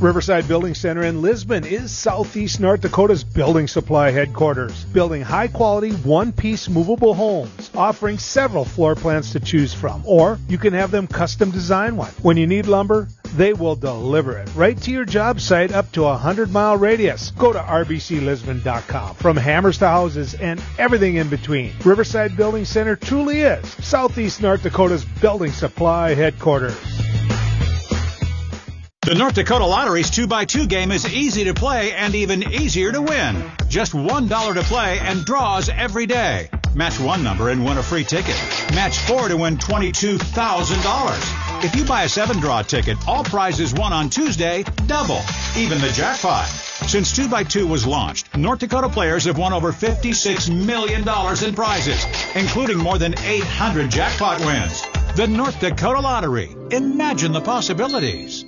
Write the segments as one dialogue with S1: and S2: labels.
S1: Riverside Building Center in Lisbon is Southeast North Dakota's building supply headquarters, building high-quality, one-piece movable homes, offering several floor plans to choose from, or you can have them custom design one. When you need lumber, they will deliver it right to your job site up to a 100-mile radius. Go to rbclisbon.com. From hammers to houses and everything in between, Riverside Building Center truly is Southeast North Dakota's building supply headquarters.
S2: The North Dakota Lottery's 2x2 game is easy to play and even easier to win. Just $1 to play and draws every day. Match one number and win a free ticket. Match 4 to win $22,000. If you buy a 7-draw ticket, all prizes won on Tuesday double, even the jackpot. Since 2x2 was launched, North Dakota players have won over $56 million in prizes, including more than 800 jackpot wins. The North Dakota Lottery. Imagine the possibilities.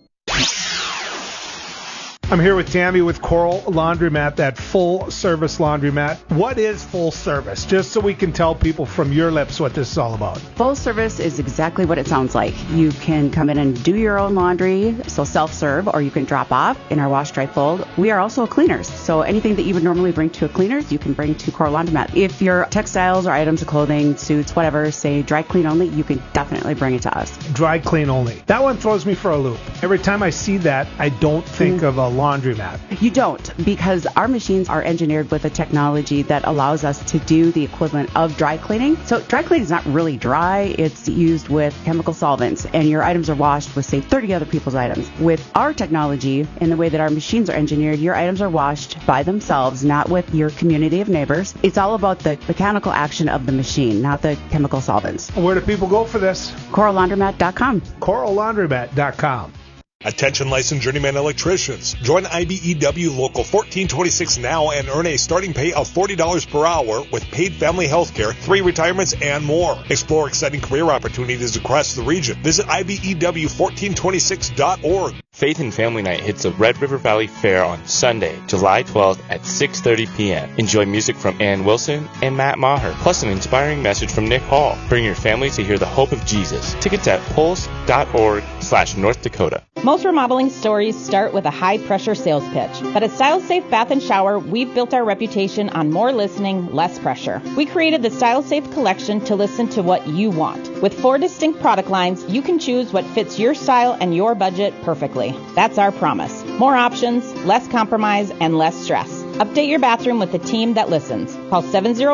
S1: I'm here with Tammy with Coral Laundromat, that full-service laundromat. What is full service? Just so we can tell people from your lips what this is all about.
S3: Full service is exactly what it sounds like. You can come in and do your own laundry, so self-serve, or you can drop off in our wash, dry, fold. We are also cleaners, so anything that you would normally bring to a cleaners, you can bring to Coral Laundromat. If your textiles or items of clothing, suits, whatever, say dry clean only, you can definitely bring it to us.
S1: Dry clean only. That one throws me for a loop. Every time I see that, I don't think of a laundromat.
S3: You don't, because our machines are engineered with a technology that allows us to do the equivalent of dry cleaning. So dry cleaning is not really dry. It's used with chemical solvents, and your items are washed with, say, 30 other people's items. With our technology and the way that our machines are engineered, your items are washed by themselves, not with your community of neighbors. It's all about the mechanical action of the machine, not the chemical solvents.
S1: Where do people go for this?
S3: CoralLaundromat.com.
S1: CoralLaundromat.com.
S4: Attention licensed journeyman electricians. Join IBEW Local 1426 now and earn a starting pay of $40 per hour with paid family health care, 3 retirements, and more. Explore exciting career opportunities across the region. Visit IBEW1426.org.
S5: Faith and Family Night hits the Red River Valley Fair on Sunday, July 12th at 6:30 p.m. Enjoy music from Ann Wilson and Matt Maher, plus an inspiring message from Nick Hall. Bring your family to hear the hope of Jesus. Tickets at pulse.org/North Dakota.
S6: Most remodeling stories start with a high-pressure sales pitch. But at Style Safe Bath & Shower, we've built our reputation on more listening, less pressure. We created the Style Safe collection to listen to what you want. With 4 distinct product lines, you can choose what fits your style and your budget perfectly. That's our promise. More options, less compromise, and less stress. Update your bathroom with the team that listens. Call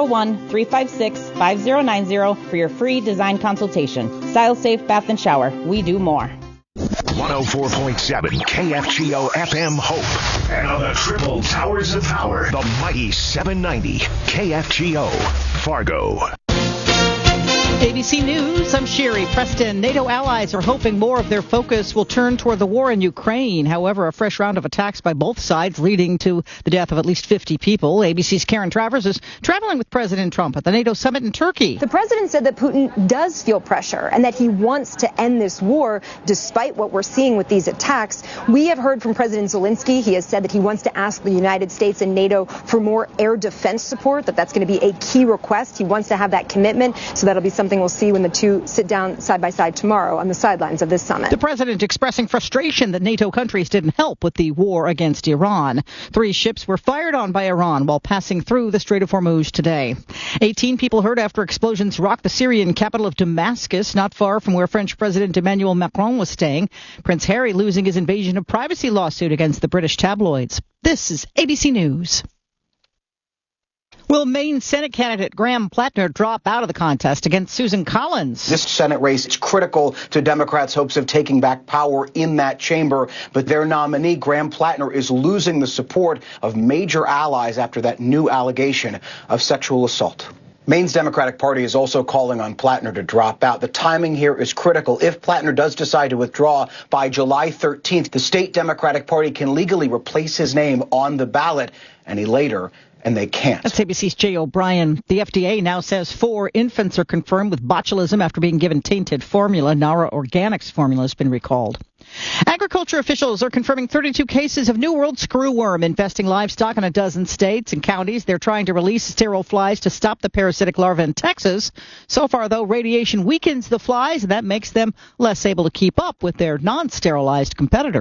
S6: 701-356-5090 for your free design consultation. Style Safe Bath & Shower. We do more.
S7: 104.7 KFGO FM Hope. And on the triple towers of power, the mighty 790 KFGO Fargo.
S8: ABC News, I'm Sherry Preston. NATO allies are hoping more of their focus will turn toward the war in Ukraine. However, a fresh round of attacks by both sides leading to the death of at least 50 people. ABC's Karen Travers is traveling with President Trump at the NATO summit in Turkey.
S9: The president said that Putin does feel pressure and that he wants to end this war despite what we're seeing with these attacks. We have heard from President Zelensky. He has said that he wants to ask the United States and NATO for more air defense support, that's going to be a key request. He wants to have that commitment, so that'll be something we'll see when the two sit down side by side tomorrow on the sidelines of this summit.
S8: The president expressing frustration that NATO countries didn't help with the war against Iran. 3 ships were fired on by Iran while passing through the Strait of Hormuz today. 18 people hurt after explosions rocked the Syrian capital of Damascus, not far from where French President Emmanuel Macron was staying. Prince Harry losing his invasion of privacy lawsuit against the British tabloids. This is ABC News. Will Maine Senate candidate Graham Plattner drop out of the contest against Susan Collins?
S10: This Senate race is critical to Democrats' hopes of taking back power in that chamber, but their nominee, Graham Plattner, is losing the support of major allies after that new allegation of sexual assault. Maine's Democratic Party is also calling on Plattner to drop out. The timing here is critical. If Plattner does decide to withdraw by July 13th, the state Democratic Party can legally replace his name on the ballot any later, and they can't.
S8: That's ABC's Jay O'Brien. The FDA now says 4 infants are confirmed with botulism after being given tainted formula. Nara Organics formula has been recalled. Agriculture officials are confirming 32 cases of New World screwworm infesting livestock in a dozen states and counties. They're trying to release sterile flies to stop the parasitic larvae in Texas. So far, though, radiation weakens the flies, and that makes them less able to keep up with their non-sterilized competitors.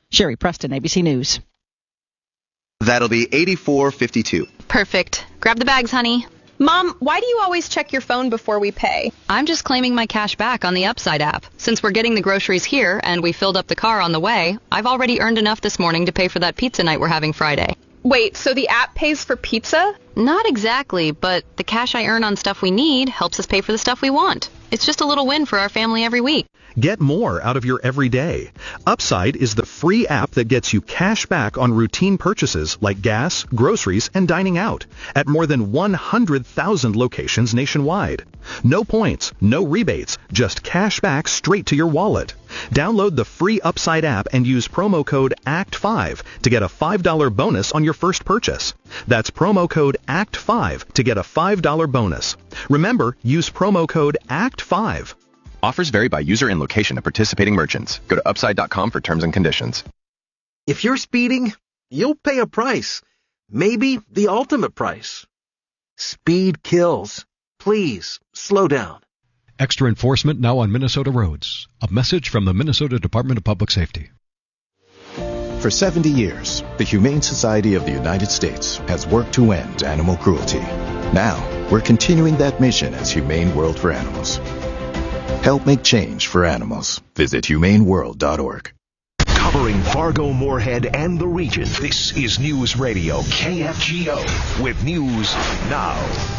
S8: Sherry Preston, ABC News.
S11: That'll be $84.52.
S12: Perfect. Grab the bags, honey.
S13: Mom, why do you always check your phone before we pay?
S12: I'm just claiming my cash back on the Upside app. Since we're getting the groceries here and we filled up the car on the way, I've already earned enough this morning to pay for that pizza night we're having Friday.
S13: Wait, so the app pays for pizza?
S12: Not exactly, but the cash I earn on stuff we need helps us pay for the stuff we want. It's just a little win for our family every week.
S14: Get more out of your everyday. Upside is the free app that gets you cash back on routine purchases like gas, groceries, and dining out at more than 100,000 locations nationwide. No points, no rebates, just cash back straight to your wallet. Download the free Upside app and use promo code ACT5 to get a $5 bonus on your first purchase. That's promo code ACT5 to get a $5 bonus. Remember, use promo code ACT5.
S15: Offers vary by user and location of participating merchants. Go to upside.com for terms and conditions.
S16: If you're speeding, you'll pay a price. Maybe the ultimate price. Speed kills. Please, slow down.
S17: Extra enforcement now on Minnesota roads. A message from the Minnesota Department of Public Safety.
S18: For 70 years, the Humane Society of the United States has worked to end animal cruelty. Now, we're continuing that mission as Humane World for Animals. Help make change for animals. Visit humaneworld.org.
S7: Covering Fargo, Moorhead, and the region, this is News Radio KFGO with News Now.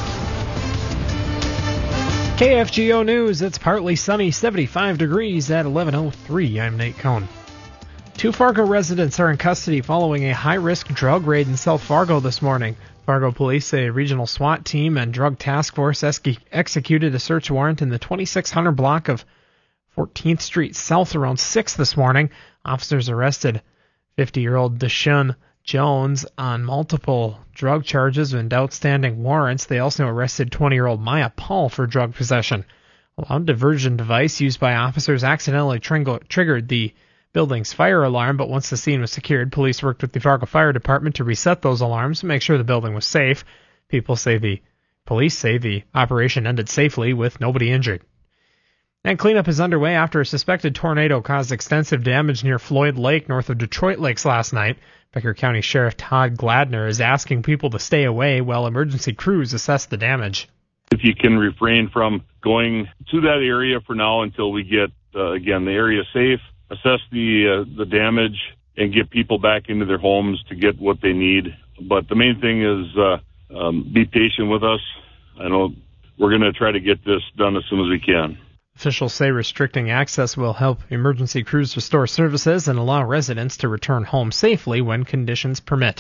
S19: KFGO News, it's partly sunny, 75 degrees at 11:03. I'm Nate Cohn. 2 Fargo residents are in custody following a high-risk drug raid in South Fargo this morning. Fargo police say a regional SWAT team and drug task force executed a search warrant in the 2600 block of 14th Street South around 6 this morning. Officers arrested 50-year-old Deshaun Jones on multiple drug charges and outstanding warrants. They also arrested 20-year-old Maya Paul for drug possession. A loud diversion device used by officers accidentally triggered the building's fire alarm, but once the scene was secured, police worked with the Fargo Fire Department to reset those alarms and make sure the building was safe. Police say the operation ended safely with nobody injured. And cleanup is underway after a suspected tornado caused extensive damage near Floyd Lake, north of Detroit Lakes last night. Becker County Sheriff Todd Gladner is asking people to stay away while emergency crews assess the damage.
S20: If you can refrain from going to that area for now until we get, again, the area safe, assess the damage, and get people back into their homes to get what they need. But the main thing is be patient with us. I know we're going to try to get this done as soon as we can.
S19: Officials say restricting access will help emergency crews restore services and allow residents to return home safely when conditions permit.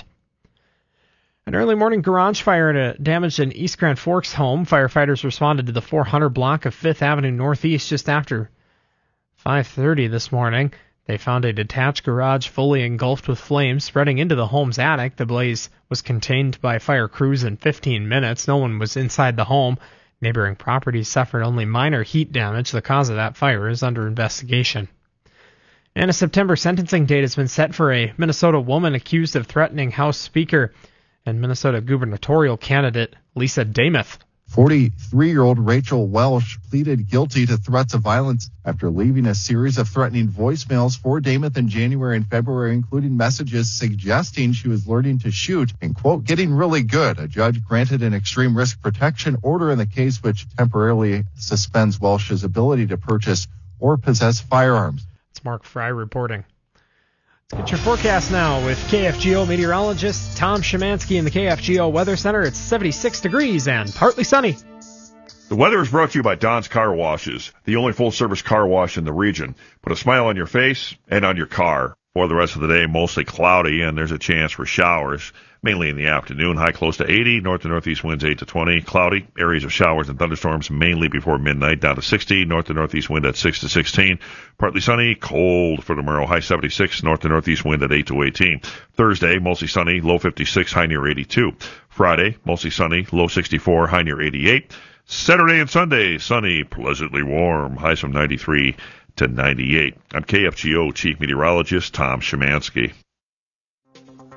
S19: An early morning garage fire damaged an East Grand Forks home. Firefighters responded to the 400 block of 5th Avenue Northeast just after 5:30 this morning. They found a detached garage fully engulfed with flames spreading into the home's attic. The blaze was contained by fire crews in 15 minutes. No one was inside the home. Neighboring properties suffered only minor heat damage. The cause of that fire is under investigation. And a September sentencing date has been set for a Minnesota woman accused of threatening House Speaker and Minnesota gubernatorial candidate Lisa Demuth.
S21: 43-year-old Rachel Welsh pleaded guilty to threats of violence after leaving a series of threatening voicemails for Demuth in January and February, including messages suggesting she was learning to shoot and, quote, getting really good. A judge granted an extreme risk protection order in the case, which temporarily suspends Welsh's ability to purchase or possess firearms.
S19: It's Mark Fry reporting. Let's get your forecast now with KFGO meteorologist Tom Szymanski in the KFGO Weather Center. It's 76 degrees and partly sunny.
S22: The weather is brought to you by Don's Car Washes, the only full-service car wash in the region. Put a smile on your face and on your car. For the rest of the day, mostly cloudy, and there's a chance for showers, mainly in the afternoon. High close to 80, north to northeast winds 8 to 20. Cloudy, areas of showers and thunderstorms mainly before midnight, down to 60. North to northeast wind at 6 to 16. Partly sunny, cold for tomorrow. High 76, north to northeast wind at 8 to 18. Thursday, mostly sunny, low 56, high near 82. Friday, mostly sunny, low 64, high near 88. Saturday and Sunday, sunny, pleasantly warm, highs from 93 to 98. I'm KFGO Chief Meteorologist Tom Szymanski.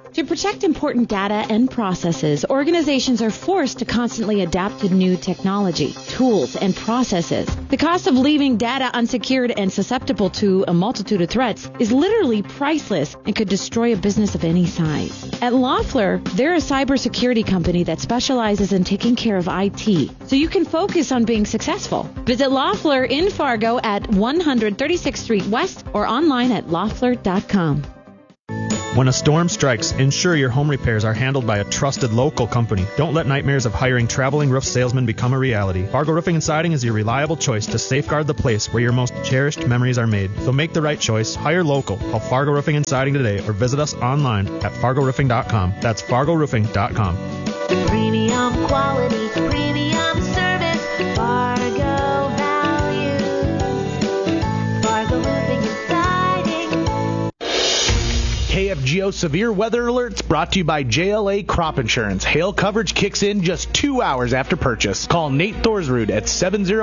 S2: To protect important data and processes, organizations are forced to constantly adapt to new technology, tools, and processes. The cost of leaving data unsecured and susceptible to a multitude of threats is literally priceless and could destroy a business of any size. At Loeffler, they're a cybersecurity company that specializes in taking care of IT, so you can focus on being successful. Visit Loeffler in Fargo at 136th Street West or online at loeffler.com.
S3: When a storm strikes, ensure your home repairs are handled by a trusted local company. Don't let nightmares of hiring traveling roof salesmen become a reality. Fargo Roofing and Siding is your reliable choice to safeguard the place where your most cherished memories are made. So make the right choice. Hire local. Call Fargo Roofing and Siding today or visit us online at fargoroofing.com. That's fargoroofing.com.
S23: Premium quality, premium service, Fargo values, Fargo Roofing and Siding.
S24: KFGO Severe Weather Alerts brought to you by JLA Crop Insurance. Hail coverage kicks in just 2 hours after purchase. Call Nate Thorsrud at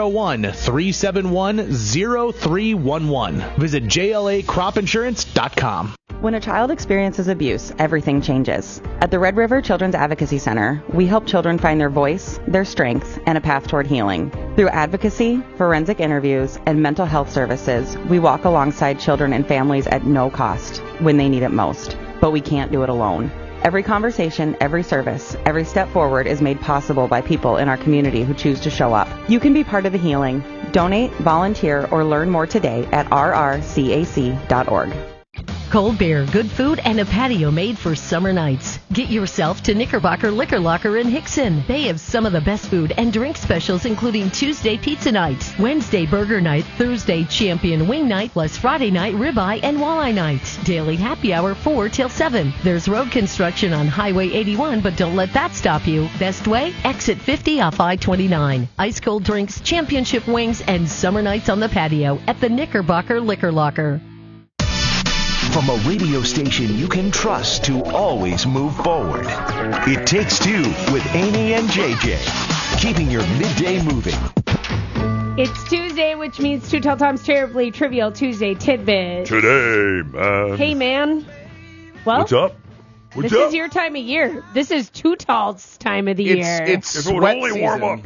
S24: 701-371-0311. Visit JLACropInsurance.com.
S25: When a child experiences abuse, everything changes. At the Red River Children's Advocacy Center, we help children find their voice, their strength, and a path toward healing. Through advocacy, forensic interviews, and mental health services, we walk alongside children and families at no cost when they need it most. But we can't do it alone. Every conversation, every service, every step forward is made possible by people in our community who choose to show up. You can be part of the healing. Donate, volunteer, or learn more today at rrcac.org.
S26: Cold beer, good food, and a patio made for summer nights. Get yourself to Knickerbocker Liquor Locker in Hickson. They have some of the best food and drink specials, including Tuesday pizza night, Wednesday burger night, Thursday champion wing night, plus Friday night ribeye and walleye night. Daily happy hour 4 till 7. There's road construction on Highway 81, but don't let that stop you. Best way? Exit 50 off I-29. Ice cold drinks, championship wings, and summer nights on the patio at the Knickerbocker Liquor Locker.
S7: From a radio station you can trust to always move forward. It Takes Two with Amy and JJ, keeping your midday moving.
S27: It's Tuesday, which means Too Tall Tom's Terribly Trivial Tuesday Tidbit.
S22: Today, man.
S27: Hey, man. Well,
S22: what's up?
S27: This is your time of year. This is Too Tall's time of the year.
S22: If it would only warm up.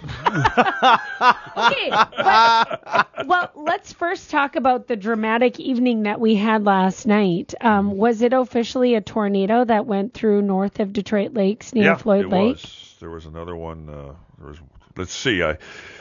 S27: Okay, well, let's first talk about the dramatic evening that we had last night. Was it officially a tornado that went through north of Detroit Lakes near Floyd Lake?
S22: There was another one. Let's see. I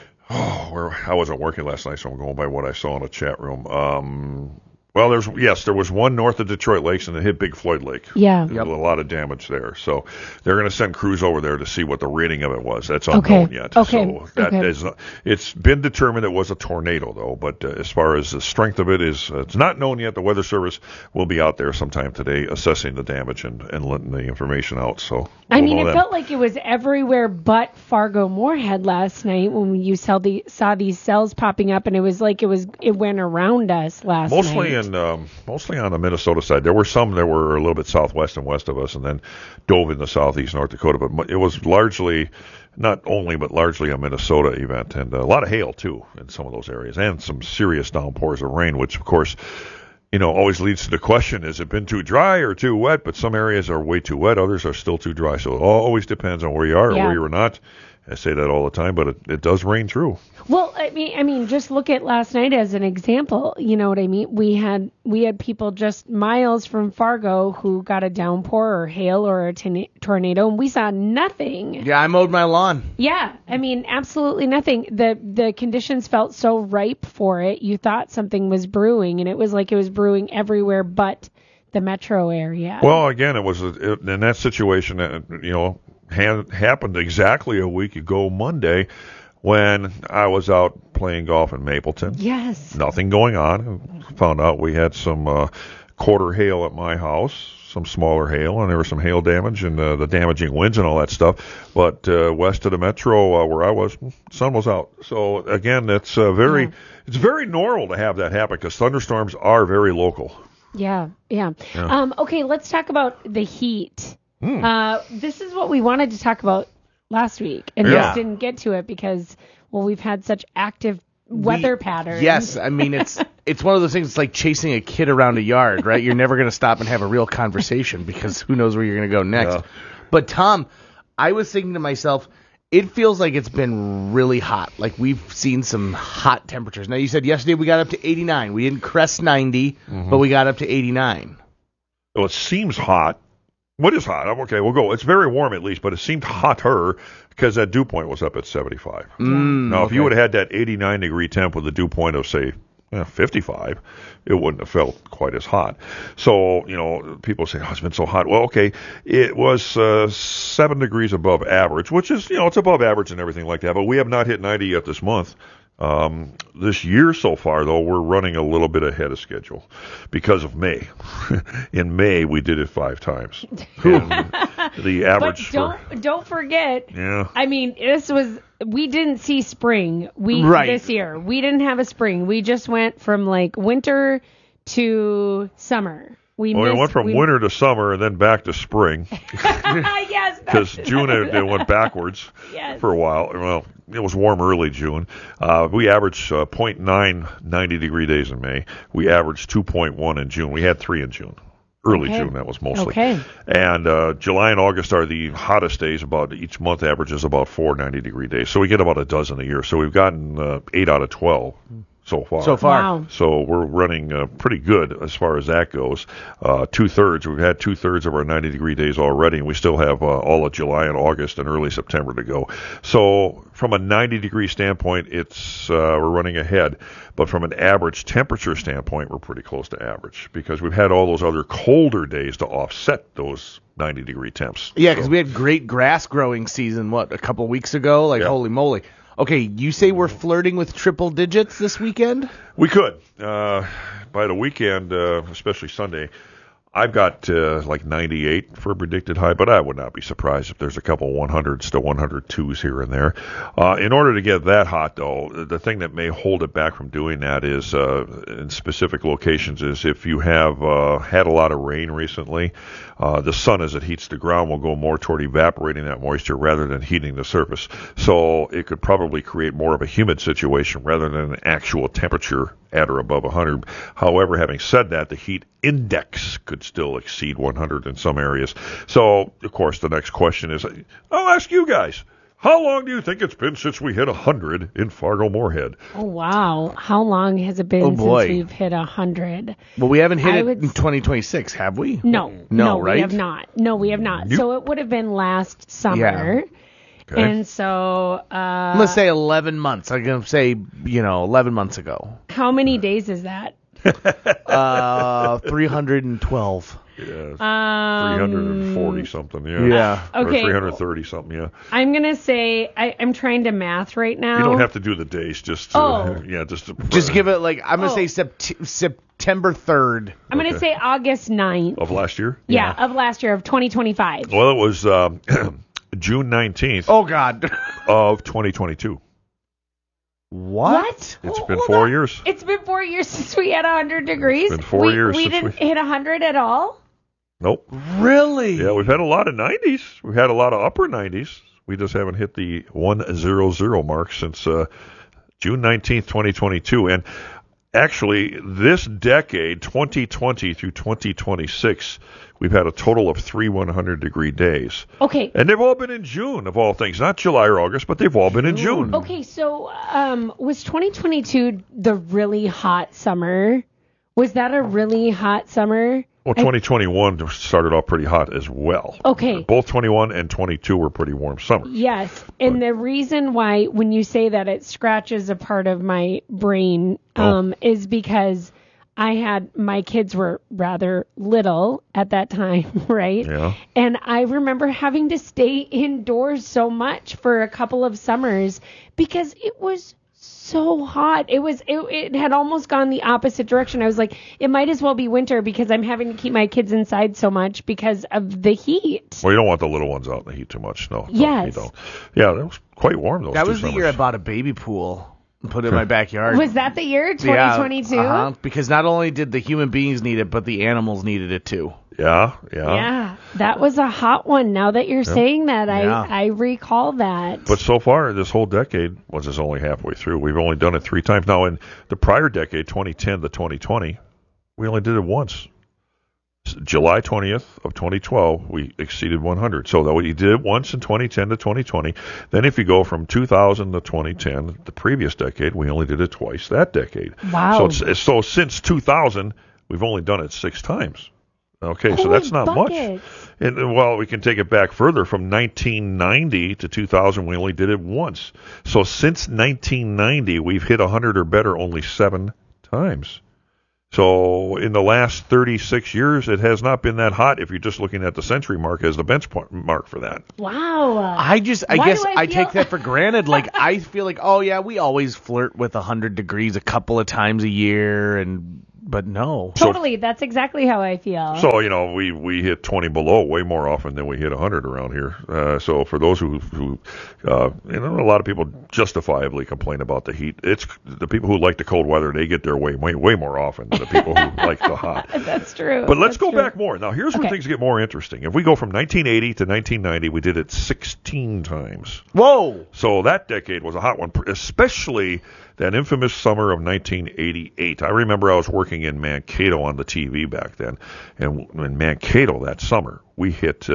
S22: wasn't working last night, so I'm going by what I saw in the chat room. Well, there was one north of Detroit Lakes, and it hit Big Floyd Lake.
S27: Yeah.
S22: A lot of damage there. So they're going to send crews over there to see what the rating of it was. That's unknown yet.
S27: Okay.
S22: So that is, it's been determined it was a tornado, though. But as far as the strength of it is, it's not known yet. The Weather Service will be out there sometime today assessing the damage and letting the information out. So
S27: it felt like it was everywhere but Fargo Moorhead last night when you saw these cells popping up, and it was like it went around us last night.
S22: Mostly on the Minnesota side. There were some that were a little bit southwest and west of us, and then dove into southeast North Dakota. But it was largely a Minnesota event, and a lot of hail too in some of those areas, and some serious downpours of rain, which of course, always leads to the question: has it been too dry or too wet? But some areas are way too wet, others are still too dry. So it always depends on where you are or where you're not. I say that all the time, but it does rain through.
S27: Well, I mean, just look at last night as an example. You know what I mean? We had people just miles from Fargo who got a downpour or hail or a tornado, and we saw nothing.
S28: Yeah, I mowed my lawn.
S27: Yeah, I mean, absolutely nothing. The conditions felt so ripe for it. You thought something was brewing, and it was like it was brewing everywhere but the metro area.
S22: Well, again, it was in that situation, happened exactly a week ago Monday when I was out playing golf in Mapleton.
S27: Yes.
S22: Nothing going on. Found out we had some quarter hail at my house, some smaller hail, and there was some hail damage and the damaging winds and all that stuff. But west of the metro where I was, sun was out. So again, it's very normal to have that happen because thunderstorms are very local.
S27: Yeah. Okay, let's talk about the heat. This is what we wanted to talk about last week, and just didn't get to it because, we've had such active weather patterns.
S28: Yes, I mean,
S1: it's one of those things. It's like chasing a kid around a yard, right? You're never going to stop and have a real conversation because who knows where you're going to go next.
S22: Yeah.
S1: But Tom, I was thinking to myself, it feels like it's been really hot. Like we've seen some hot temperatures. Now you said yesterday we got up to 89. We didn't crest 90, but we got up to 89.
S22: Well, it seems hot. What is hot? Okay, we'll go. It's very warm at least, but it seemed hotter because that dew point was up at 75. Now, if you would have had that 89 degree temp with a dew point of, say, 55, it wouldn't have felt quite as hot. So, people say, oh, it's been so hot. Well, okay, it was 7 degrees above average, which is, it's above average and everything like that, but we have not hit 90 yet this month. This year so far, though, we're running a little bit ahead of schedule because of May. In May, we did it 5 times. And the average.
S27: But don't forget.
S22: Yeah.
S27: I mean, we didn't see spring. This year we didn't have a spring. We just went from like winter to summer. We
S22: went from winter to summer and then back to spring.
S27: Yes.
S22: Because June it went backwards for a while. Well, it was warm early June. We averaged 0.9 90-degree days in May. We averaged 2.1 in June. We had 3 in June. Early June, that was mostly.
S27: Okay.
S22: And July and August are the hottest days. About each month averages about 4 90-degree days. So we get about a dozen a year. So we've gotten 8 out of 12. So far.
S27: Wow.
S22: So we're running pretty good as far as that goes. 2/3. We've had 2/3 of our 90-degree days already, and we still have all of July and August and early September to go. So from a 90-degree standpoint, we're running ahead. But from an average temperature standpoint, we're pretty close to average because we've had all those other colder days to offset those 90-degree temps.
S1: Yeah, because we had great grass growing season, a couple of weeks ago? Holy moly. Okay, you say we're flirting with triple digits this weekend?
S22: We could. By the weekend, especially Sunday, I've got like 98 for a predicted high, but I would not be surprised if there's a couple 100s to 102s here and there. In order to get that hot, though, the thing that may hold it back from doing that is in specific locations is if you have had a lot of rain recently, the sun, as it heats the ground, will go more toward evaporating that moisture rather than heating the surface. So it could probably create more of a humid situation rather than an actual temperature at or above 100. However, having said that, the heat index could still exceed 100 in some areas. So, of course, the next question is, I'll ask you guys, how long do you think it's been since we hit 100 in Fargo-Moorhead?
S27: Oh, wow. How long has it been since we've hit 100?
S1: Well, we haven't hit it in 2026, have we?
S27: No,
S1: right?
S27: We have not. No, we have not.
S22: Nope.
S27: So it would have been last summer.
S1: Yeah.
S22: Okay.
S27: And so...
S1: let's say 11 months. I'm going to say, 11 months ago.
S27: How many days is that?
S1: 312.
S22: Yeah, 340 something, yeah.
S1: Yeah.
S27: Okay.
S22: Or 330 something, yeah.
S27: I'm going to say, I'm trying to math right now.
S22: You don't have to do the days, just
S1: give it I'm going to say September 3rd.
S27: I'm going to say August 9th.
S22: Of last year?
S27: Yeah, of last year, of 2025.
S22: Well, it was June 19th.
S1: Oh, God.
S22: Of 2022.
S1: What?
S22: It's been 4 years.
S27: It's been 4 years since we had 100 degrees.
S22: It's been 4 years
S27: We
S22: since
S27: didn't hit 100 at all?
S22: Nope.
S1: Really?
S22: Yeah, we've had a lot of 90s. We've had a lot of upper 90s. We just haven't hit the 100 mark since June 19th, 2022. And actually, this decade, 2020 through 2026, we've had a total of 3 100-degree days.
S27: Okay.
S22: And they've all been in June, of all things. Not July or August, but they've all been in June.
S27: Okay, so was 2022 the really hot summer? Was that a really hot summer?
S22: Well, 2021 started off pretty hot as well.
S27: Okay.
S22: Both 21 and 22 were pretty warm summers.
S27: Yes, and the reason why, when you say that, it scratches a part of my brain is because my kids were rather little at that time, right?
S22: Yeah.
S27: And I remember having to stay indoors so much for a couple of summers because it was so hot. It had almost gone the opposite direction. I was like, it might as well be winter because I'm having to keep my kids inside so much because of the heat.
S22: Well, you don't want the little ones out in the heat too much. No.
S27: Yes.
S22: You don't. Yeah, that was quite warm those
S1: That
S22: 2
S1: was the
S22: summers.
S1: year I bought a baby pool. and put it in my backyard.
S27: Was that the year 2022?
S1: Yeah, because not only did the human beings need it, but the animals needed it too.
S27: Yeah, that was a hot one. Now that you're saying that, I recall that.
S22: But so far, this whole decade was only halfway through. We've only done it 3 times. Now, in the prior decade, 2010 to 2020, we only did it once. July 20th of 2012, we exceeded 100. So that we did it once in 2010 to 2020. Then if you go from 2000 to 2010, the previous decade, we only did it twice that decade.
S27: Wow.
S22: So since 2000, we've only done it 6 times. Okay, so that's not much. And well, we can take it back further. From 1990 to 2000, we only did it once. So since 1990, we've hit 100 or better only 7 times. So in the last 36 years, it has not been that hot if you're just looking at the century mark as the benchmark for that.
S27: Wow.
S1: I guess I take that for granted. Like, I feel like, oh yeah, we always flirt with 100 degrees a couple of times a year, but no.
S27: Totally, that's exactly how I feel.
S22: So, we hit 20 below way more often than we hit 100 around here. So for those who a lot of people justifiably complain about the heat. It's the people who like the cold weather, they get their way more often than the people who like the hot.
S27: That's true.
S22: But let's go back more. Now, here's where things get more interesting. If we go from 1980 to 1990, we did it 16 times.
S1: Whoa!
S22: So that decade was a hot one, especially that infamous summer of 1988. I remember I was working in Mankato on the TV back then, and in Mankato that summer, we hit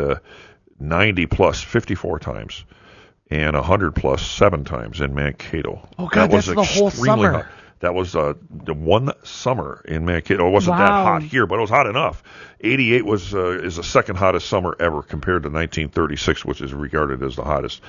S22: 90 plus 54 times and 100 plus 7 times in Mankato.
S1: Oh, God, that's the whole summer.
S22: Hot. That was the one summer in Mankato. It wasn't that hot here, but it was hot enough. 88 is the second hottest summer ever compared to 1936, which is regarded as the hottest.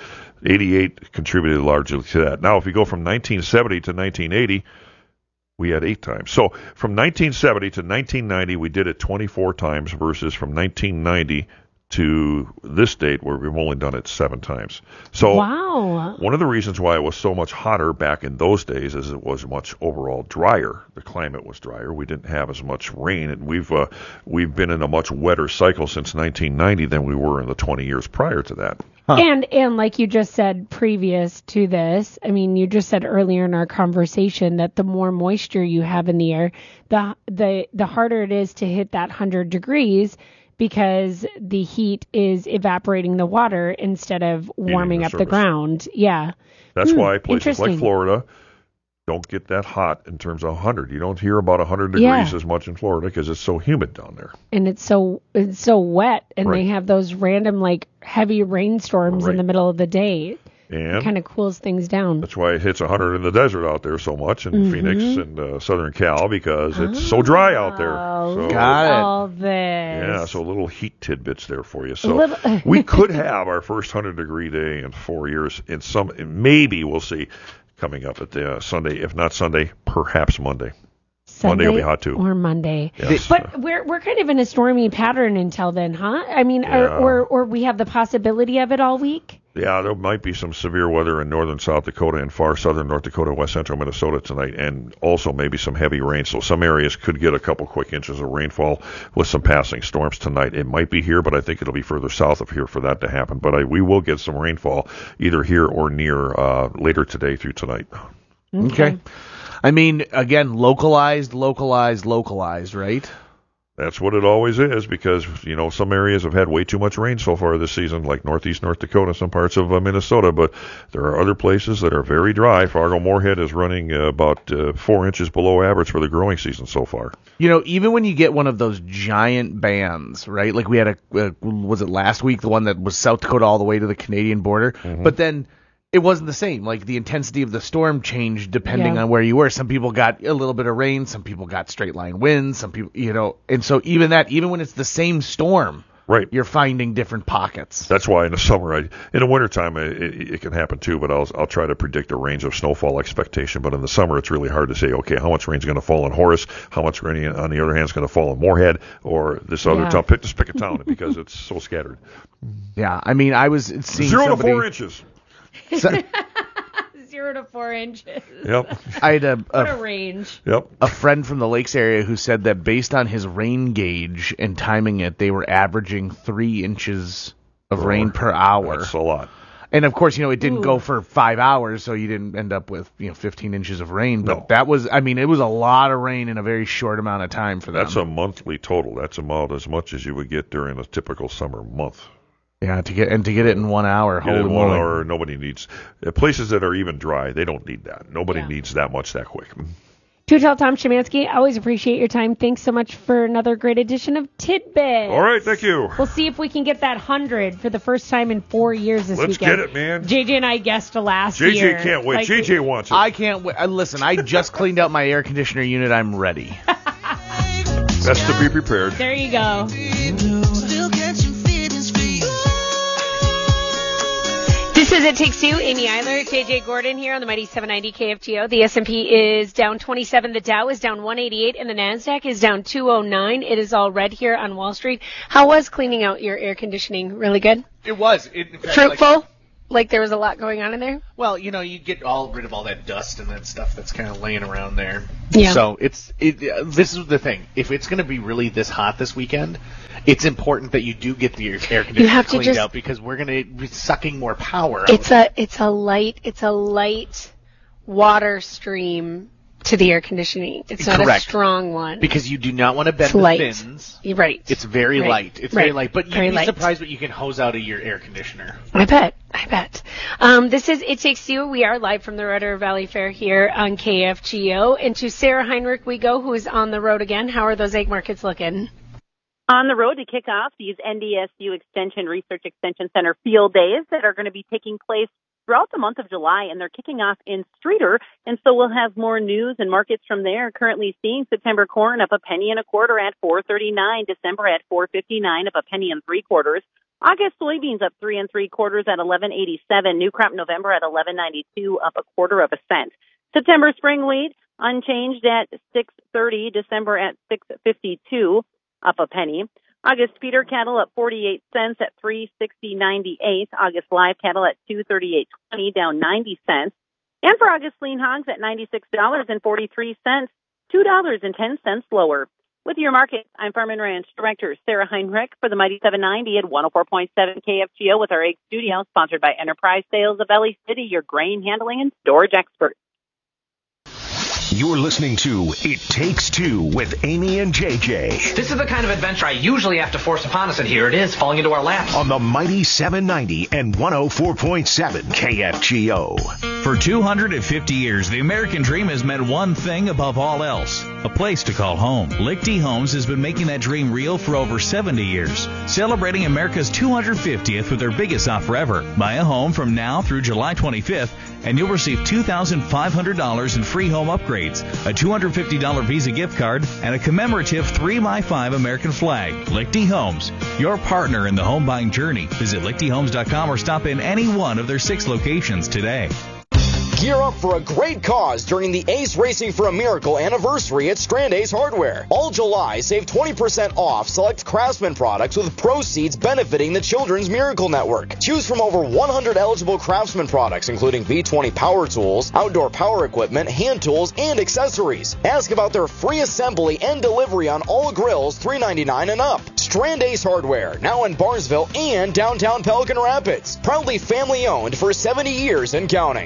S22: 88 contributed largely to that. Now, if we go from 1970 to 1980, we had 8 times. So from 1970 to 1990, we did it 24 times versus from 1990 to this date where we've only done it 7 times. So one of the reasons why it was so much hotter back in those days is it was much overall drier. The climate was drier. We didn't have as much rain, and we've been in a much wetter cycle since 1990 than we were in the 20 years prior to that.
S27: And like you just said previous to this, I mean, you just said earlier in our conversation that the more moisture you have in the air, the harder it is to hit that 100 degrees because the heat is evaporating the water instead of warming up the ground. Yeah.
S22: That's why places like Florida don't get that hot in terms of 100. You don't hear about 100 degrees as much in Florida because it's so humid down there.
S27: And it's so wet, and they have those random heavy rainstorms in the middle of the day. And it kind of cools things down.
S22: That's why it hits 100 in the desert out there so much in Phoenix and Southern Cal because it's so dry out there. So,
S27: got it. All this.
S22: Yeah, so little heat tidbits there for you. So we could have our first 100-degree day in 4 years. Maybe we'll see coming up at the Sunday. If not Sunday, perhaps Monday. Monday will be hot too.
S27: Or Monday.
S22: Yes.
S27: But we're kind of in a stormy pattern until then, huh? I mean, or we have the possibility of it all week?
S22: Yeah, there might be some severe weather in northern South Dakota and far southern North Dakota, west central Minnesota tonight, and also maybe some heavy rain. So some areas could get a couple quick inches of rainfall with some passing storms tonight. It might be here, but I think it'll be further south of here for that to happen. But we will get some rainfall either here or near later today through tonight.
S1: Okay. I mean, again, localized, right?
S22: That's what it always is because, some areas have had way too much rain so far this season, like northeast North Dakota, some parts of Minnesota, but there are other places that are very dry. Fargo-Moorhead is running about 4 inches below average for the growing season so far.
S1: Even when you get one of those giant bands, right? Like we had was it last week, the one that was South Dakota all the way to the Canadian border, but then it wasn't the same. Like the intensity of the storm changed depending on where you were. Some people got a little bit of rain, some people got straight line winds, some people, and so even when it's the same storm,
S22: right,
S1: you're finding different pockets.
S22: That's why in the summer, in the wintertime, it can happen too, but I'll try to predict a range of snowfall expectation. But in the summer, it's really hard to say, okay, how much rain is going to fall in Horace, how much rain, on the other hand, is going to fall in Moorhead or this other town. Just pick a town because it's so scattered.
S1: Yeah, I mean, I was seeing
S22: 0 to 4 inches.
S27: 0 to 4 inches.
S22: Yep.
S1: I had
S27: what a range.
S22: Yep.
S1: A friend from the Lakes area who said that based on his rain gauge and timing it, they were averaging 3 inches of rain per hour.
S22: That's a lot.
S1: And of course, it didn't go for 5 hours, so you didn't end up with 15 inches of rain. But that was, it was a lot of rain in a very short amount of time for them.
S22: That's a monthly total. That's about as much as you would get during a typical summer month.
S1: Yeah, to get it in 1 hour.
S22: Get it in 1 hour. Nobody needs places that are even dry. They don't need that. Nobody needs that much that quick.
S27: To tell Tom Szymanski, I always appreciate your time. Thanks so much for another great edition of Tidbits.
S22: All right, thank you.
S27: We'll see if we can get that 100 for the first time in 4 years this weekend.
S22: Let's get it, man.
S27: JJ and I guessed last year.
S22: JJ can't wait. JJ wants it.
S1: I can't wait. Listen, I just cleaned out my air conditioner unit. I'm ready.
S22: Best to be prepared.
S27: There you go. This is It Takes Two. Amy Eiler, JJ Gordon here on the Mighty 790 KFGO. The S&P is down 27. The Dow is down 188, and the NASDAQ is down 209. It is all red here on Wall Street. How was cleaning out your air conditioning? Really good?
S1: It was.
S27: Fruitful? Like there was a lot going on in there?
S1: Well, you get rid of all that dust and that stuff that's kind of laying around there.
S27: Yeah.
S1: So this is the thing. If it's going to be really this hot this weekend, it's important that you do get the air conditioner cleaned out because we're going to be sucking more power.
S27: It's a light water stream to the air conditioning. It's not a strong one.
S1: Because you do not want to bend the fins.
S27: Right.
S1: It's very light. It's very light. But you'd be surprised what you can hose out of your air conditioner.
S27: I bet. This is It Takes Two. We are live from the Red River Valley Fair here on KFGO. And to Sarah Heinrich we go, who is on the road again. How are those egg markets looking?
S4: On the road to kick off these NDSU Research Extension Center field days that are going to be taking place throughout the month of July, and they're kicking off in Streator, and so we'll have more news and markets from there. Currently seeing September corn up $1.25 at $4.39, December at $4.59, up $1.75. August soybeans up 3 3/4 at $11.87, new crop November at $11.92, up 1/4 cent. September spring wheat unchanged at $6.30, December at $6.52, up a penny. August feeder cattle up 48 cents at $3.60.98. August live cattle at $2.38.20, down 90 cents. And for August lean hogs at $96.43, $2.10 lower. With your market, I'm Farm and Ranch Director Sarah Heinrich for the Mighty 790 at 104.7 KFGO with our egg studio, sponsored by Enterprise Sales of Valley City, your grain handling and storage expert.
S7: You're listening to It Takes Two with Amy and JJ.
S5: This is the kind of adventure I usually have to force upon us, and here it is, falling into our laps.
S7: On the Mighty 790 and 104.7 KFGO.
S6: For 250 years, the American dream has meant one thing above all else: a place to call home. Lichty Homes has been making that dream real for over 70 years, celebrating America's 250th with their biggest offer ever. Buy a home from now through July 25th, and you'll receive $2,500 in free home upgrades, a $250 Visa gift card, and a commemorative 3x5 American flag. Lichty Homes, your partner in the home buying journey. Visit lichtyhomes.com or stop in any one of their 6 locations today.
S8: Gear up for a great cause during the Ace Racing for a Miracle anniversary at Strand Ace Hardware. All July, save 20% off select Craftsman products with proceeds benefiting the Children's Miracle Network. Choose from over 100 eligible Craftsman products, including V20 power tools, outdoor power equipment, hand tools, and accessories. Ask about their free assembly and delivery on all grills, $3.99 and up. Strand Ace Hardware, now in Barnesville and downtown Pelican Rapids. Proudly family-owned for 70 years and counting.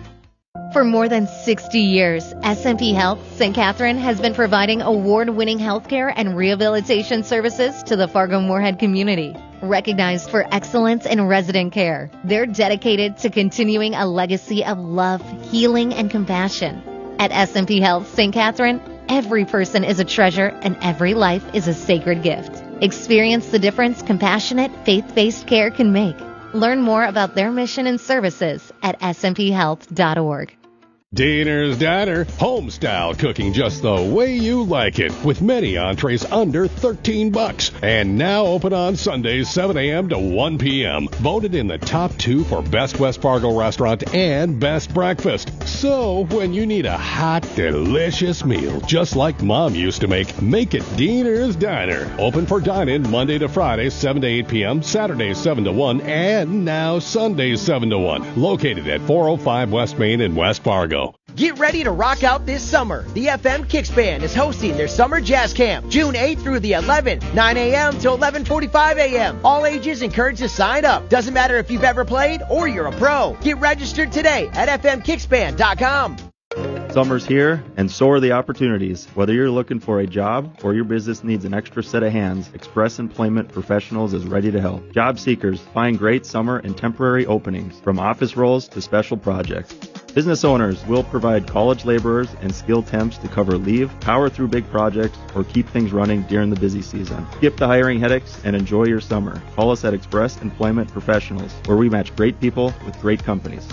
S9: For more than 60 years, SMP Health St. Catherine has been providing award-winning healthcare and rehabilitation services to the Fargo-Moorhead community. Recognized for excellence in resident care, they're dedicated to continuing a legacy of love, healing, and compassion. At SMP Health St. Catherine, every person is a treasure and every life is a sacred gift. Experience the difference compassionate, faith-based care can make. Learn more about their mission and services at smphealth.org.
S10: Diner's Diner, home-style cooking just the way you like it, with many entrees under $13. And now open on Sundays, 7 a.m. to 1 p.m. Voted in the top 2 for Best West Fargo Restaurant and Best Breakfast. So, when you need a hot, delicious meal, just like Mom used to make it Diner's Diner. Open for dine-in Monday to Friday, 7 to 8 p.m., Saturdays, 7 to 1, and now Sundays, 7 to 1. Located at 405 West Main in West Fargo.
S11: Get ready to rock out this summer. The FM Kicks Band is hosting their summer jazz camp, June 8th through the 11th, 9 a.m. till 11:45 a.m. All ages encouraged to sign up. Doesn't matter if you've ever played or you're a pro. Get registered today at fmkicksband.com.
S12: Summer's here, and so are the opportunities. Whether you're looking for a job or your business needs an extra set of hands, Express Employment Professionals is ready to help. Job seekers find great summer and temporary openings, from office roles to special projects. Business owners will provide college laborers and skilled temps to cover leave, power through big projects, or keep things running during the busy season. Skip the hiring headaches and enjoy your summer. Call us at Express Employment Professionals, where we match great people with great companies.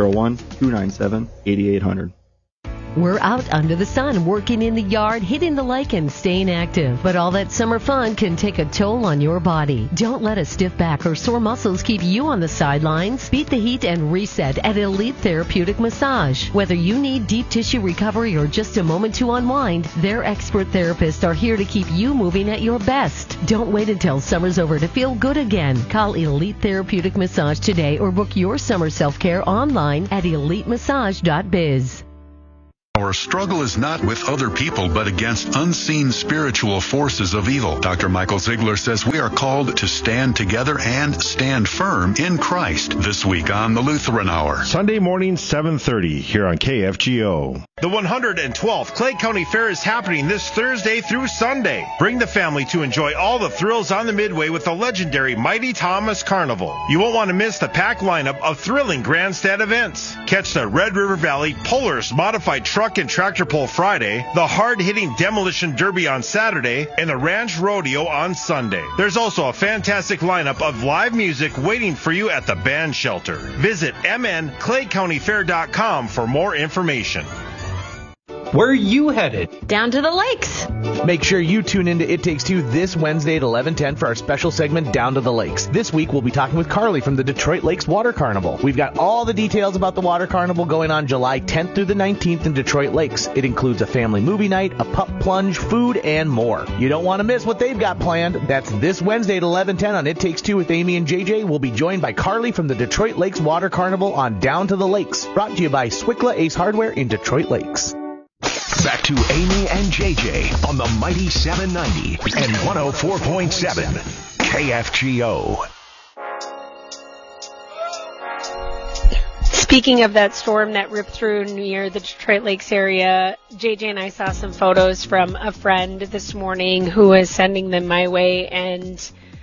S12: 701-297-8800.
S26: We're out under the sun, working in the yard, hitting the lake, and staying active. But all that summer fun can take a toll on your body. Don't let a stiff back or sore muscles keep you on the sidelines. Beat the heat and reset at Elite Therapeutic Massage. Whether you need deep tissue recovery or just a moment to unwind, their expert therapists are here to keep you moving at your best. Don't wait until summer's over to feel good again. Call Elite Therapeutic Massage today or book your summer self-care online at elitemassage.biz.
S13: Our struggle is not with other people, but against unseen spiritual forces of evil. Dr. Michael Ziegler says we are called to stand together and stand firm in Christ. This week on the Lutheran Hour.
S14: Sunday morning, 7:30, here on KFGO.
S15: The 112th Clay County Fair is happening this Thursday through Sunday. Bring the family to enjoy all the thrills on the Midway with the legendary Mighty Thomas Carnival. You won't want to miss the packed lineup of thrilling grandstand events. Catch the Red River Valley Polaris Modified Truck and Tractor Pull Friday, the hard-hitting Demolition Derby on Saturday, and the Ranch Rodeo on Sunday. There's also a fantastic lineup of live music waiting for you at the band shelter. Visit mnclaycountyfair.com for more information.
S5: Where are you headed?
S27: Down to the lakes.
S24: Make sure you tune into It Takes Two this Wednesday at 11:10 for our special segment Down to the Lakes. This week we'll be talking with Carly from the Detroit Lakes Water Carnival. We've got all the details about the Water Carnival going on July 10th through the 19th in Detroit Lakes. It includes a family movie night, a pup plunge, food, and more. You don't want to miss what they've got planned. That's this Wednesday at 11:10 on It Takes Two with Amy and JJ. We'll be joined by Carly from the Detroit Lakes Water Carnival on Down to the Lakes. Brought to you by Swickla Ace Hardware in Detroit Lakes.
S7: Back to Amy and JJ on the Mighty 790 and 104.7 KFGO.
S27: Speaking of that storm that ripped through near the Detroit Lakes area, JJ and I saw some photos from a friend this morning who is sending them my way, and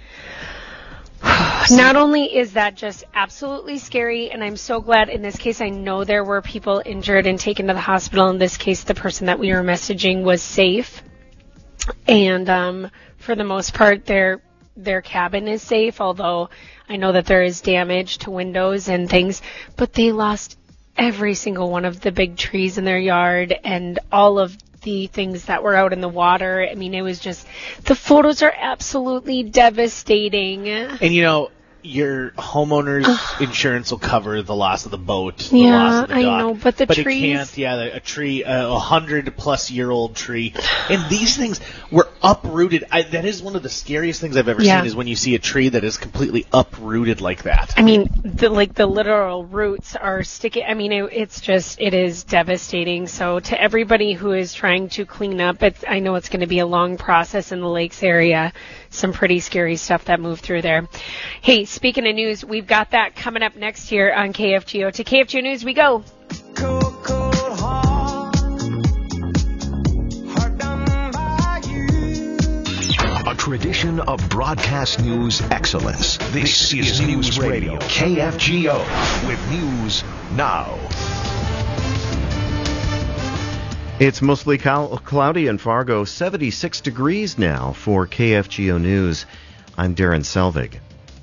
S27: not only is that just absolutely scary, and I'm so glad in this case I know there were people injured and taken to the hospital. In this case, the person that we were messaging was safe, and for the most part their cabin is safe, although I know that there is damage to windows and things, but they lost every single one of the big trees in their yard and all of the things that were out in the water. I mean, it was just, the photos are absolutely devastating.
S1: And you know, your homeowner's insurance will cover the loss of the boat, the
S27: Yeah,
S1: loss of the dock.
S27: I know, but the trees...
S1: it can't, a tree, a 100-plus-year-old tree. And these things were uprooted. That is one of the scariest things I've ever seen, is when you see a tree that is completely uprooted like that.
S27: I mean, the literal roots are sticking. I mean, it is devastating. So to everybody who is trying to clean up, I know it's going to be a long process in the lakes area. Some pretty scary stuff that moved through there. Hey, speaking of news, we've got that coming up next year on KFGO. To KFGO News we go.
S7: A tradition of broadcast news excellence. This is News Radio, KFGO, with News Now.
S16: It's mostly cloudy in Fargo, 76 degrees now for KFGO News. I'm Darren Selvig.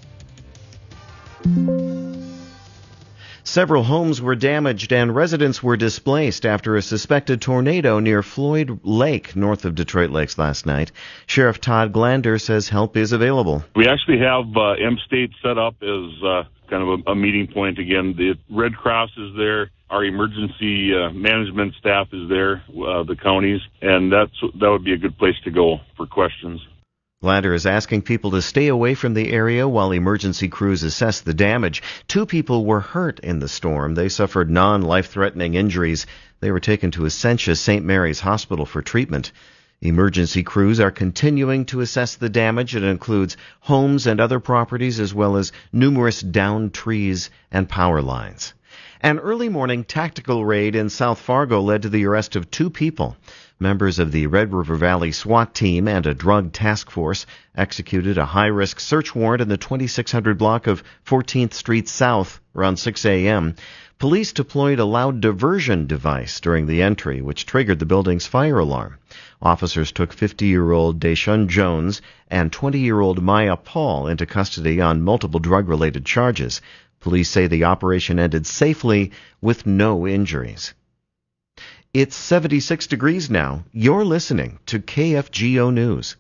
S16: Several homes were damaged and residents were displaced after a suspected tornado near Floyd Lake, north of Detroit Lakes last night. Sheriff Todd Glander says help is available.
S20: We actually have M-State set up as kind of a meeting point again. The Red Cross is there. Our emergency management staff is there, the counties, and that would be a good place to go for questions.
S16: Glander is asking people to stay away from the area while emergency crews assess the damage. 2 people were hurt in the storm. They suffered non-life-threatening injuries. They were taken to Essentia St. Mary's Hospital for treatment. Emergency crews are continuing to assess the damage. It includes homes and other properties, as well as numerous downed trees and power lines. An early morning tactical raid in South Fargo led to the arrest of 2 people. Members of the Red River Valley SWAT team and a drug task force executed a high-risk search warrant in the 2600 block of 14th Street South around 6 a.m. Police deployed a loud diversion device during the entry, which triggered the building's fire alarm. Officers took 50-year-old Deshaun Jones and 20-year-old Maya Paul into custody on multiple drug-related charges. Police say the operation ended safely with no injuries. It's 76 degrees now. You're listening to KFGO News.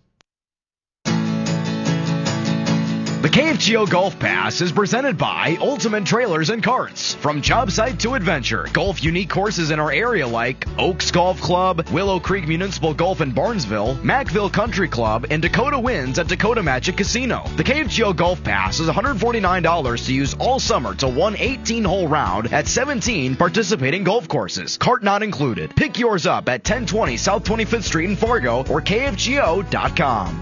S2: The KFGO Golf Pass is presented by Ultimate Trailers and Carts. From job site to adventure, golf unique courses in our area like Oaks Golf Club, Willow Creek Municipal Golf in Barnesville, Mackville Country Club, and Dakota Winds at Dakota Magic Casino. The KFGO Golf Pass is $149 to use all summer to one 18-hole round at 17 participating golf courses. Cart not included. Pick yours up at 1020 South 25th Street in Fargo or KFGO.com.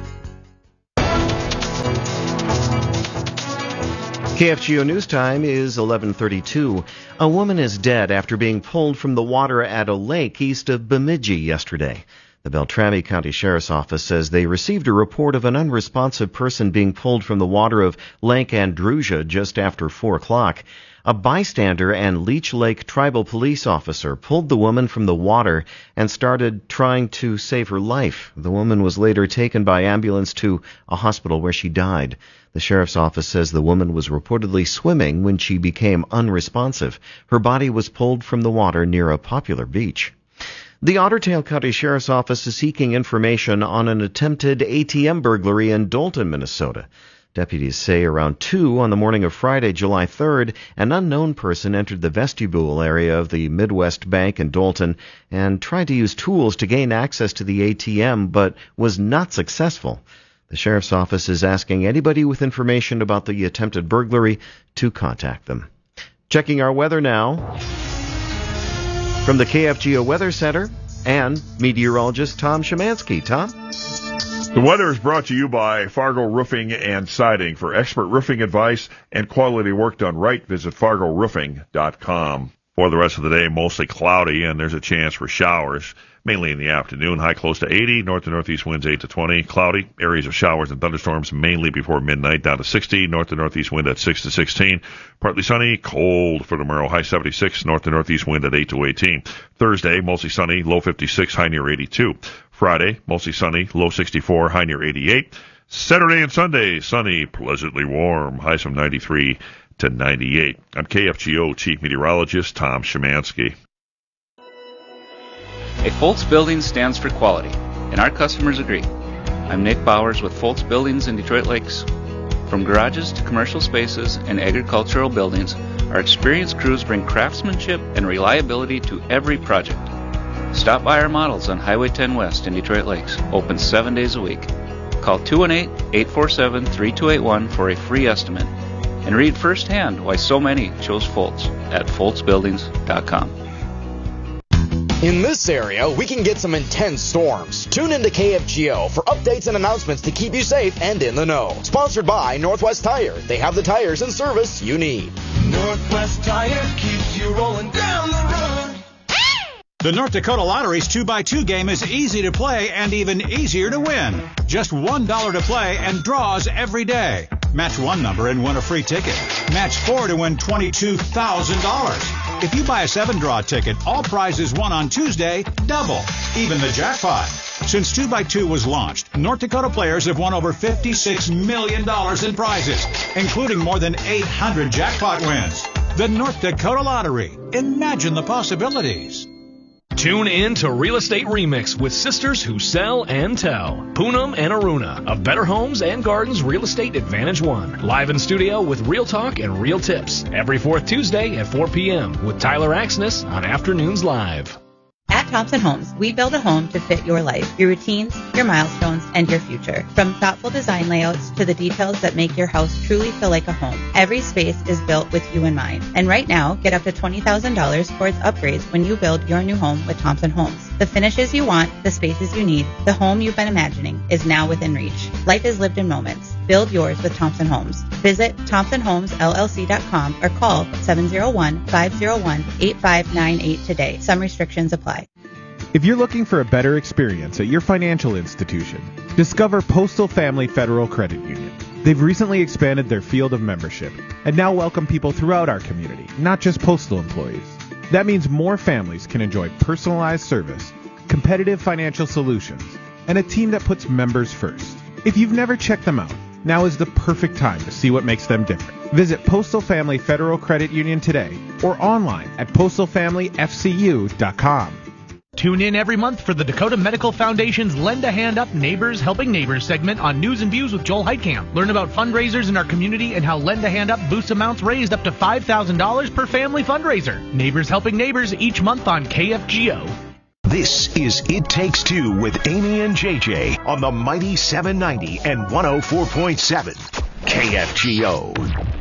S16: KFGO News Time is 11:32. A woman is dead after being pulled from the water at a lake east of Bemidji yesterday. The Beltrami County Sheriff's Office says they received a report of an unresponsive person being pulled from the water of Lake Andrusia just after 4 o'clock. A bystander and Leech Lake tribal police officer pulled the woman from the water and started trying to save her life. The woman was later taken by ambulance to a hospital where she died. The sheriff's office says the woman was reportedly swimming when she became unresponsive. Her body was pulled from the water near a popular beach. The Otter Tail County Sheriff's Office is seeking information on an attempted ATM burglary in Dalton, Minnesota. Deputies say around 2 on the morning of Friday, July 3rd, an unknown person entered the vestibule area of the Midwest Bank in Dalton and tried to use tools to gain access to the ATM, but was not successful. The Sheriff's Office is asking anybody with information about the attempted burglary to contact them. Checking our weather now from the KFGO Weather Center and meteorologist Tom Szymanski. Tom?
S22: The weather is brought to you by Fargo Roofing and Siding. For expert roofing advice and quality work done right, visit FargoRoofing.com. For the rest of the day, mostly cloudy, and there's a chance for showers, mainly in the afternoon. High close to 80, north to northeast winds 8 to 20. Cloudy, areas of showers and thunderstorms mainly before midnight, down to 60, north to northeast wind at 6 to 16. Partly sunny, cold for tomorrow, high 76, north to northeast wind at 8 to 18. Thursday, mostly sunny, low 56, high near 82. Friday, mostly sunny, low 64, high near 88. Saturday and Sunday, sunny, pleasantly warm, highs from 93 to 98. I'm KFGO Chief Meteorologist Tom Szymanski.
S3: A Foltz Building stands for quality, and our customers agree. I'm Nick Bowers with Foltz Buildings in Detroit Lakes. From garages to commercial spaces and agricultural buildings, our experienced crews bring craftsmanship and reliability to every project. Stop by our models on Highway 10 West in Detroit Lakes, open 7 days a week. Call 218-847-3281 for a free estimate and read firsthand why so many chose Foltz at foltzbuildings.com.
S8: In this area, we can get some intense storms. Tune into KFGO for updates and announcements to keep you safe and in the know. Sponsored by Northwest Tire. They have the tires and service you need.
S17: Northwest Tire keeps you rolling down the road.
S18: The North Dakota Lottery's 2x2 game is easy to play and even easier to win. Just $1 to play and draws every day. Match one number and win a free ticket. Match 4 to win $22,000. If you buy a 7-draw ticket, all prizes won on Tuesday double, even the jackpot. Since 2x2 was launched, North Dakota players have won over $56 million in prizes, including more than 800 jackpot wins. The North Dakota Lottery. Imagine the possibilities.
S19: Tune in to Real Estate Remix with sisters who sell and tell. Poonam and Aruna of Better Homes and Gardens Real Estate Advantage One. Live in studio with real talk and real tips. Every fourth Tuesday at 4 p.m. with Tyler Axness on Afternoons Live.
S21: At
S4: At Thompson Homes, we build a home to fit your life, your routines, your milestones, and your future. From thoughtful design layouts to the details that make your house truly feel like a home, every space is built with you in mind. And right now, get up to $20,000 towards upgrades when you build your new home with Thompson Homes. The finishes you want, the spaces you need, the home you've been imagining is now within reach. Life is lived in moments. Build yours with Thompson Homes. Visit ThompsonHomesLLC.com or call 701-501-8598 today. Some restrictions apply.
S6: If you're looking for a better experience at your financial institution, discover Postal Family Federal Credit Union. They've recently expanded their field of membership and now welcome people throughout our community, not just postal employees. That means more families can enjoy personalized service, competitive financial solutions, and a team that puts members first. If you've never checked them out, now is the perfect time to see what makes them different. Visit Postal Family Federal Credit Union today or online at postalfamilyfcu.com.
S24: Tune in every month for the Dakota Medical Foundation's Lend a Hand Up Neighbors Helping Neighbors segment on News and Views with Joel Heitkamp. Learn about fundraisers in our community and how Lend a Hand Up boosts amounts raised up to $5,000 per family fundraiser. Neighbors Helping Neighbors each month on KFGO.
S7: This is It Takes Two with Amy and JJ on the Mighty 790 and 104.7 KFGO.